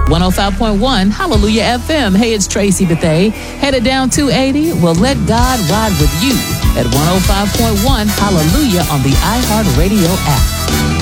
105.1 Hallelujah FM. Hey, it's Tracy Bethay. Headed down 280. Well, let God ride with you at 105.1 Hallelujah on the iHeartRadio app.